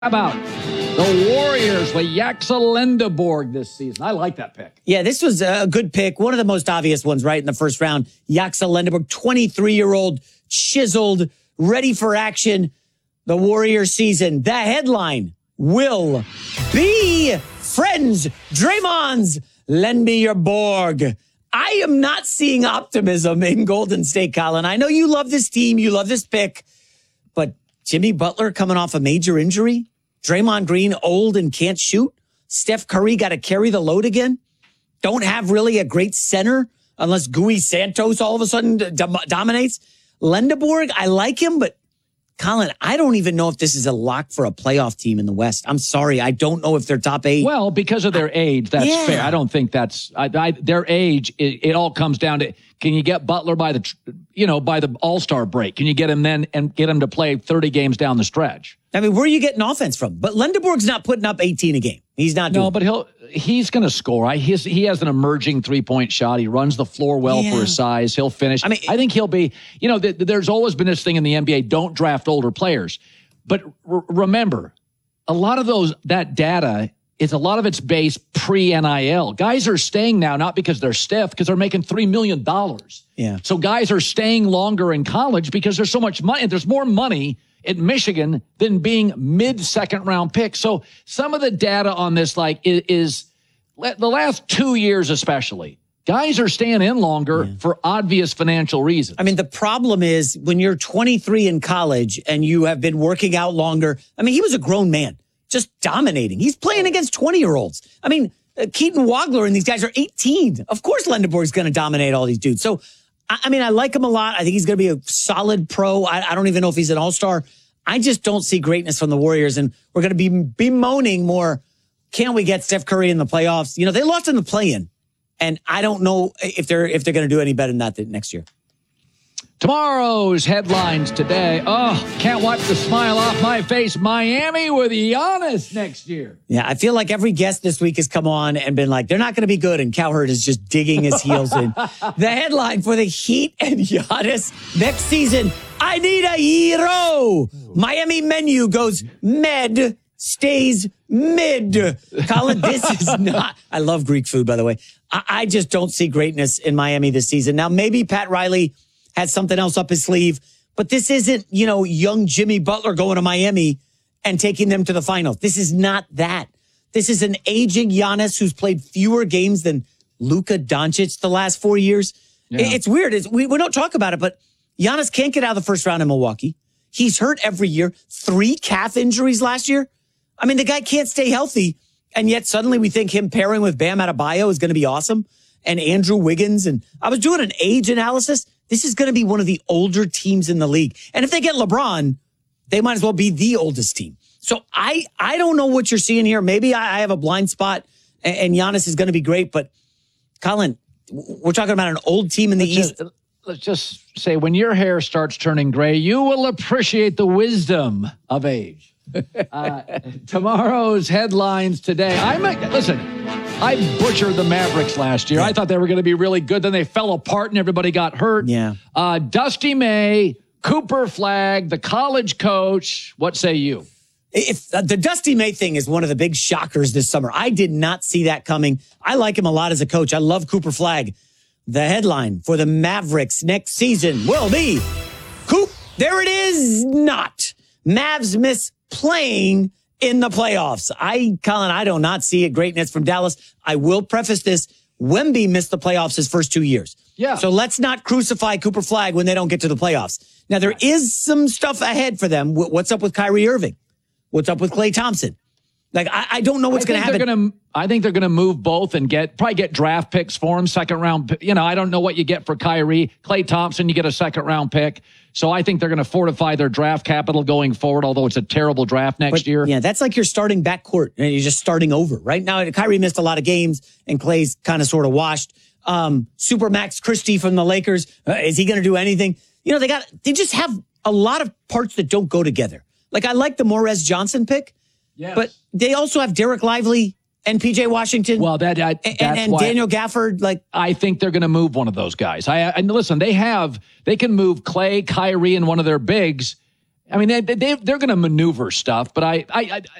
How about the Warriors with Jaxa Lindeborg this season? I like that pick. Yeah, this was a good pick. One of the most obvious ones, right, in the first round. Jaxa Lindeborg, 23-year-old, chiseled, ready for action. The Warriors season. The headline will be Friends, Draymond's Lend Me Your Borg. I am not seeing optimism in Golden State, Colin. I know you love this team. You love this pick. But Jimmy Butler coming off a major injury. Draymond Green old and can't shoot. Steph Curry got to carry the load again. Don't have really a great center unless Gui Santos all of a sudden dominates. Lindeborg, I like him, but Colin, I don't even know if this is a lock for a playoff team in the West. I'm sorry. I don't know if they're top 8. Well, because of their age, that's fair. I don't think that's their age. It all comes down to, can you get Butler by the All-Star break? Can you get him then and get him to play 30 games down the stretch? I mean, where are you getting offense from? But Lindeborg's not putting up 18 a game. He's not doing. No, but he's going to score. He has an emerging 3-point shot. He runs the floor well for his size. He'll finish. I mean, I think he'll be, there's always been this thing in the NBA, don't draft older players. But remember, a lot of that data is a lot of it's based pre-NIL. Guys are staying now, not because they're stiff, because they're making $3 million. Yeah. So guys are staying longer in college because there's so much money. There's more money at Michigan than being mid-second round pick. So some of the data on this, is the last 2 years especially, guys are staying in longer for obvious financial reasons. I mean, the problem is when you're 23 in college and you have been working out longer. I mean, he was a grown man, just dominating. He's playing against 20-year-olds. I mean, Keaton Wagler and these guys are 18. Of course, Lindeborg's going to dominate all these dudes. So, I mean, I like him a lot. I think he's going to be a solid pro. I don't even know if he's an all-star. I just don't see greatness from the Warriors, and we're going to be bemoaning more. Can we get Steph Curry in the playoffs? They lost in the play-in, and I don't know if they're going to do any better than that next year. Tomorrow's headlines today. Oh, can't wipe the smile off my face. Miami with Giannis next year. Yeah, I feel like every guest this week has come on and been like, they're not going to be good, and Cowherd is just digging his heels in. The headline for the Heat and Giannis next season, I need a hero. Miami menu goes med, stays mid. Colin, this is not, I love Greek food, by the way. I just don't see greatness in Miami this season. Now, maybe Pat Riley has something else up his sleeve, but this isn't, young Jimmy Butler going to Miami and taking them to the finals. This is not that. This is an aging Giannis who's played fewer games than Luka Doncic the last 4 years. Yeah. It's weird. We don't talk about it, but Giannis can't get out of the first round in Milwaukee. He's hurt every year. 3 calf injuries last year. I mean, the guy can't stay healthy, and yet suddenly we think him pairing with Bam Adebayo is going to be awesome, and Andrew Wiggins. And I was doing an age analysis. This is going to be one of the older teams in the league. And if they get LeBron, they might as well be the oldest team. So I don't know what you're seeing here. Maybe I have a blind spot and Giannis is going to be great. But Colin, we're talking about an old team in the East. Let's just say when your hair starts turning gray, you will appreciate the wisdom of age. Tomorrow's headlines today. I butchered the Mavericks last year. I thought they were going to be really good. Then they fell apart and everybody got hurt. Yeah. Dusty May, Cooper Flagg, the college coach. What say you? If the Dusty May thing is one of the big shockers this summer. I did not see that coming. I like him a lot as a coach. I love Cooper Flagg. The headline for the Mavericks next season will be, Coop, there it is, not. Mavs miss playing in the playoffs. Colin, I do not see a greatness from Dallas. I will preface this. Wemby missed the playoffs his first 2 years. Yeah. So let's not crucify Cooper Flagg when they don't get to the playoffs. Now, there is some stuff ahead for them. What's up with Kyrie Irving? What's up with Klay Thompson? I don't know what's going to happen. I think they're going to move both and probably get draft picks for him, second round. I don't know what you get for Kyrie. Klay Thompson, you get a second round pick. So I think they're going to fortify their draft capital going forward, although it's a terrible draft next year. Yeah, that's like you're starting backcourt and you're just starting over. Right now, Kyrie missed a lot of games and Klay's kind of sort of washed. Supermax Christie from the Lakers, is he going to do anything? They just have a lot of parts that don't go together. Like I like the Morez Johnson pick. Yes. But they also have Derek Lively and PJ Washington. Well, that's and Daniel Gafford. I think they're going to move one of those guys. And listen, they can move Klay, Kyrie, and one of their bigs, I mean, they're going to maneuver stuff, but